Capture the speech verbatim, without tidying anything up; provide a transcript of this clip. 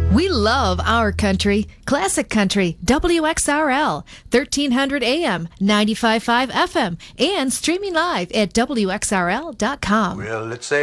We love our country. Classic Country, W X R L, thirteen hundred A M, ninety-five point five F M, and streaming live at W X R L dot com. Well, let's say